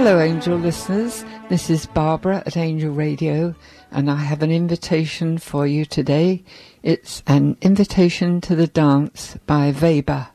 Hello, Angel listeners. This is Barbara at Angel Radio, and I have an invitation for you today. It's an invitation to the dance by Weber.